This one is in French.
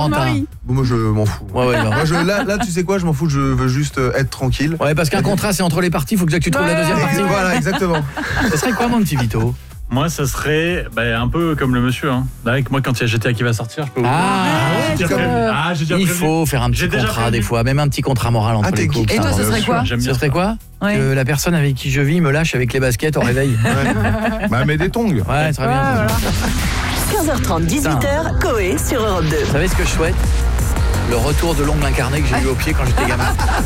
Valentin. Bon, moi je m'en fous. Ouais, non. Moi, là tu sais quoi, je m'en fous, je veux juste être tranquille. Ouais, parce qu'un contrat c'est entre les parties, il faut que tu trouves la deuxième partie. Voilà, exactement. Ça serait quoi mon petit Vito? Moi, ça serait un peu comme le monsieur. Hein. Avec moi, quand il y a GTA qui va sortir, je peux vous il faut faire un petit contrat des fois, même un petit contrat moral entre les couples. Et toi, ce serait quoi? Ce serait quoi? Que la personne avec qui je vis me lâche avec les baskets au réveil. Bah, mets des tongs. Ouais, très bien. 15h30, 18h, Coé sur Europe 2. Vous savez ce que je souhaite? Le retour de l'ongle incarné que j'ai eu au pied quand j'étais gamin.